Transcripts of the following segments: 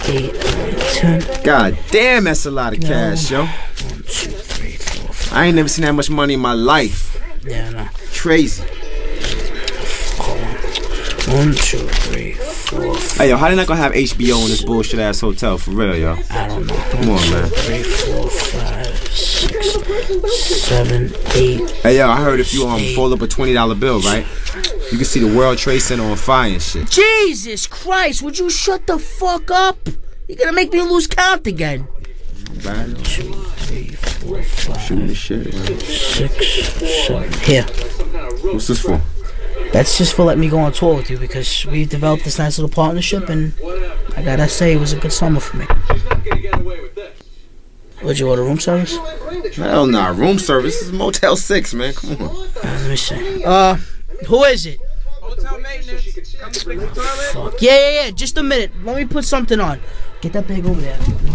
8, 9, 10. God damn, that's a lot of cash, yo. 1, 2, 3, 4, 5. I ain't never seen that much money in my life. Yeah, no. Crazy. 1, 2, 3, 4, 5. Hey, yo, how they not gonna have HBO in this bullshit ass hotel? For real, yo. I don't know. Come on, man. 3, 4, 5, 6, 7, 8. Hey, yo, I heard if you fold up a $20 bill, right? You can see the World Trade Center on fire and shit. Jesus Christ, would you shut the fuck up? You're gonna make me lose count again. 1, 2, 3, 4, 5, Shooting the shit, man. 6, 7. Here. What's this for? That's just for letting me go on tour with you because we developed this nice little partnership and I gotta say it was a good summer for me. Would you order room service? Hell nah, room service. This is Motel 6, man. Come on. Let me see. Who is it? Hotel maintenance. Come to fix the toilet. Fuck. Yeah. Just a minute. Let me put something on. Get that bag over there.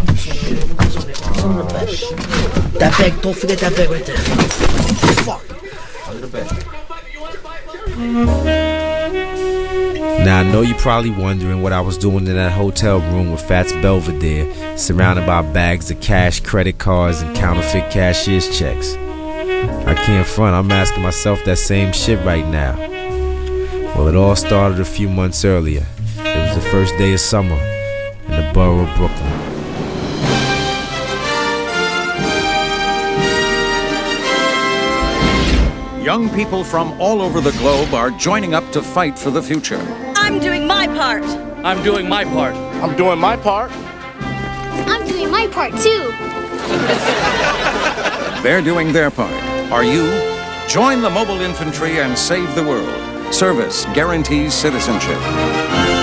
That bag. Don't forget that bag right there. Fuck. Under the bed. Now, I know you're probably wondering what I was doing in that hotel room with Fats Belvedere, surrounded by bags of cash, credit cards, and counterfeit cashier's checks. I can't front, I'm asking myself that same shit right now. Well, it all started a few months earlier. It was the first day of summer in the borough of Brooklyn. Young people from all over the globe are joining up to fight for the future. I'm doing my part. I'm doing my part. I'm doing my part. I'm doing my part too. They're doing their part. Are you? Join the mobile infantry and save the world. Service guarantees citizenship.